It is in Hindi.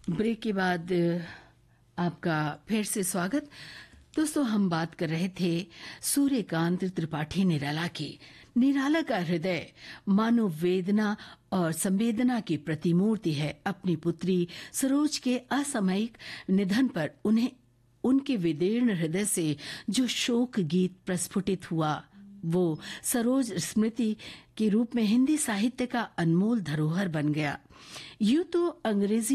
ब्रेक के बाद आपका फिर से स्वागत। दोस्तों, हम बात कर रहे थे सूर्यकांत त्रिपाठी निराला की। निराला का हृदय मानव वेदना और संवेदना की प्रतिमूर्ति है। अपनी पुत्री सरोज के असामयिक निधन पर उन्हें उनके विदीर्ण हृदय से जो शोक गीत प्रस्फुटित हुआ, वो सरोज स्मृति के रूप में हिंदी साहित्य का अनमोल धरोहर बन गया। यूं तो अंग्रेजी